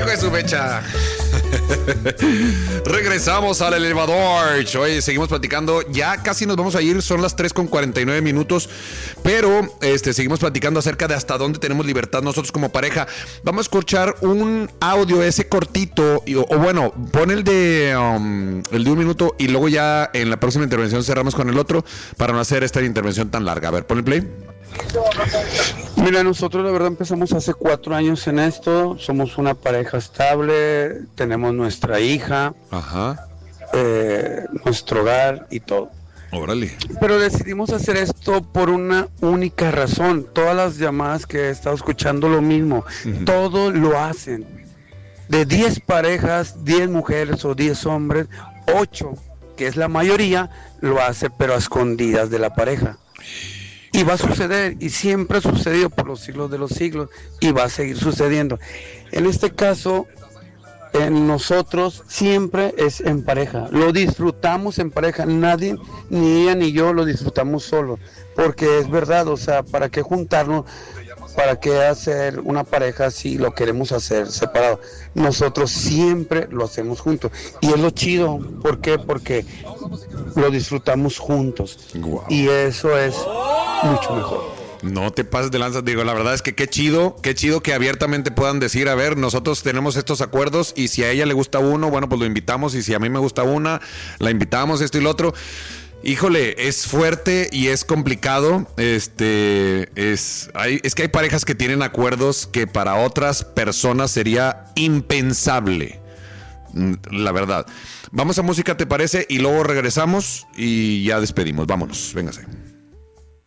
Hijo de su mecha. Regresamos al elevador. Hoy seguimos platicando. Ya casi nos vamos a ir. Son las 3:49. Pero seguimos platicando acerca de hasta dónde tenemos libertad nosotros como pareja. Vamos a escuchar un audio ese cortito. O bueno, pon el de 1 minuto. Y luego ya en la próxima intervención cerramos con el otro. Para no hacer esta intervención tan larga. A ver, pon el play. Mira, nosotros la verdad empezamos hace 4 años en esto. Somos una pareja estable, tenemos nuestra hija, nuestro hogar y todo. Órale. Pero decidimos hacer esto por una única razón. Todas las llamadas que he estado escuchando lo mismo. Todos lo hacen. De 10 parejas, 10 mujeres o 10 hombres, 8, que es la mayoría, lo hace pero a escondidas de la pareja. Y va a suceder, y siempre ha sucedido por los siglos de los siglos, y va a seguir sucediendo. En este caso, en nosotros siempre es en pareja. Lo disfrutamos en pareja. Nadie, ni ella ni yo, lo disfrutamos solo. Porque es verdad, o sea, ¿para qué juntarnos? ¿Para qué hacer una pareja si lo queremos hacer separado? Nosotros siempre lo hacemos juntos. Y es lo chido. ¿Por qué? Porque lo disfrutamos juntos. Wow. Y eso es mucho mejor. No te pases de lanza, digo, la verdad es que qué chido que abiertamente puedan decir, a ver, nosotros tenemos estos acuerdos y si a ella le gusta uno, bueno, pues lo invitamos, y si a mí me gusta una, la invitamos, esto y lo otro. Híjole, es fuerte y es complicado. Es que hay parejas que tienen acuerdos que para otras personas sería impensable. La verdad. Vamos a música, ¿te parece? Y luego regresamos y ya despedimos. Vámonos, véngase.